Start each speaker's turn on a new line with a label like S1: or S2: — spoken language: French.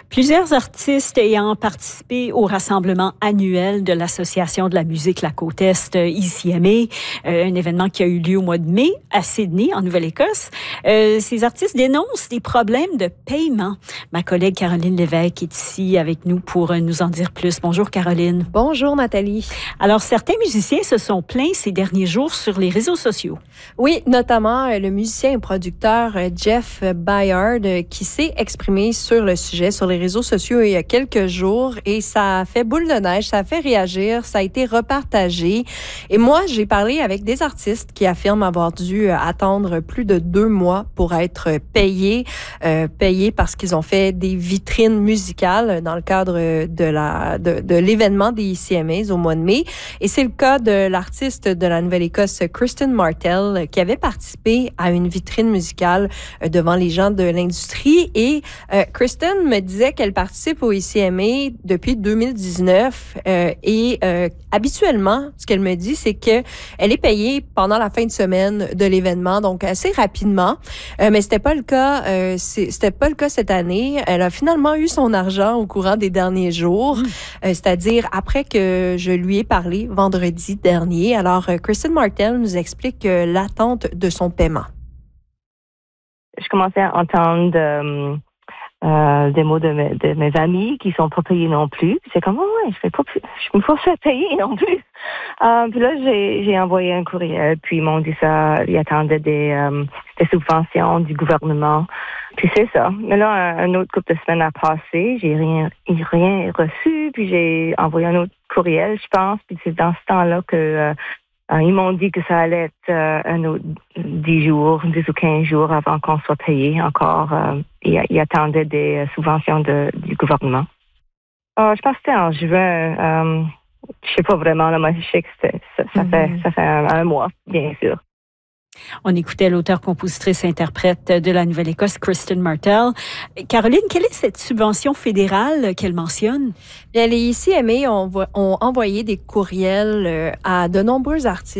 S1: Plusieurs artistes ayant participé au rassemblement annuel de l'Association de la musique La Côte-Est, ICMA, un événement qui a eu lieu au mois de mai à Sydney, en Nouvelle-Écosse. Ces artistes dénoncent des problèmes de paiement. Ma collègue Caroline Lévesque est ici avec nous pour nous en dire plus. Bonjour Caroline.
S2: Bonjour Nathalie.
S1: Alors, certains musiciens se sont plaints ces derniers jours sur les réseaux sociaux.
S2: Oui, notamment le musicien et producteur Jeff Bayard qui s'est exprimé sur le sujet sur les réseaux sociaux il y a quelques jours et ça a fait boule de neige, ça a fait réagir, ça a été repartagé. Et moi, j'ai parlé avec des artistes qui affirment avoir dû attendre plus de 2 mois pour être payés parce qu'ils ont fait des vitrines musicales dans le cadre de l'événement des ICMAs au mois de mai. Et c'est le cas de l'artiste de la Nouvelle-Écosse, Kristen Martell, qui avait participé à une vitrine musicale devant les gens de l'industrie. Et Kristen me disait qu'elle participe au ICMA depuis 2019 et habituellement, ce qu'elle me dit, c'est que elle est payée pendant la fin de semaine de l'événement, donc assez rapidement. Mais c'était pas le cas. C'était pas le cas cette année. Elle a finalement eu son argent au courant des derniers jours, c'est-à-dire après que je lui ai parlé vendredi dernier. Alors, Kristen Martell nous explique l'attente de son paiement.
S3: Je commençais à entendre des mots de mes amis qui sont pas payés non plus. C'est comme, je me faut faire payer non plus. Puis là, j'ai envoyé un courriel, puis ils m'ont dit ça, ils attendaient des subventions du gouvernement. Puis c'est ça. Mais là, un autre couple de semaines a passé, j'ai rien reçu, puis j'ai envoyé un autre courriel, je pense, puis c'est dans ce temps-là que ils m'ont dit que ça allait être un autre 10 ou 15 jours avant qu'on soit payé encore. Ils attendaient des subventions du gouvernement. Je pense que c'était en juin. Je sais pas vraiment, là, mais je sais que ça fait un mois, bien sûr.
S1: On écoutait l'auteure-compositrice-interprète de la Nouvelle-Écosse, Kristen Martell. Caroline, quelle est cette subvention fédérale qu'elle mentionne?
S2: Bien, les ICMA ont envoyé des courriels à de nombreux artistes